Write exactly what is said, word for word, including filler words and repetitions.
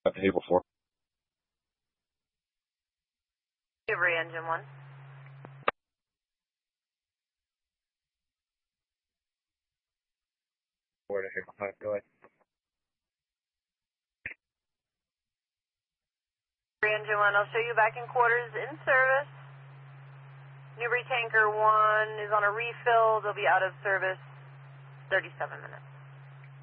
April fourth. Delivery engine one. Where to April five, go ahead. Delivery engine one, I'll show you back in quarters in service. Newbury tanker one is on a refill. They'll be out of service thirty-seven minutes.